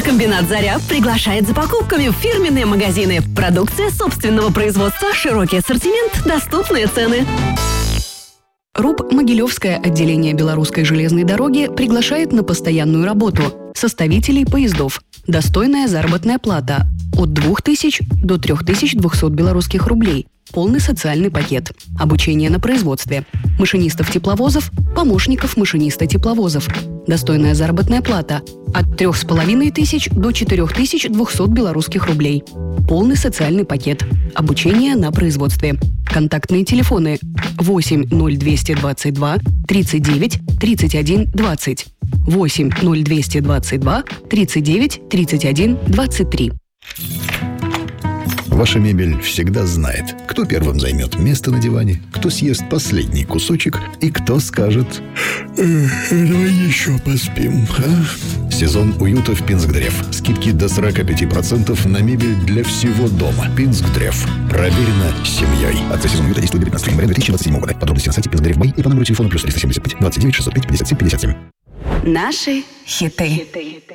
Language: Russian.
Агрокомбинат «Заря» приглашает за покупками в фирменные магазины. Продукция собственного производства, широкий ассортимент, доступные цены. РУП «Могилевское отделение Белорусской железной дороги» приглашает на постоянную работу составителей поездов. Достойная заработная плата от 2000 до 3200 белорусских рублей. Полный социальный пакет. Обучение на производстве. Машинистов тепловозов, помощников машиниста тепловозов. Достойная заработная плата от 3500 до 4200 белорусских рублей. Полный социальный пакет. Обучение на производстве. Контактные телефоны 8 0222 39 31 20, 8 0222 39 31 23. Ваша мебель всегда знает, кто первым займет место на диване, кто съест последний кусочек и кто скажет: «Давай еще поспим, а?» Сезон уюта в Пинсгдрев. Скидки до 45% на мебель для всего дома. Пинсгдрев. Проверено семьей. Акция сезон уюта действует до 15 января 2027 года. Подробности на сайте Пинсгдрев.бай и по номеру телефона +375 29 605 57 57. Наши хиты.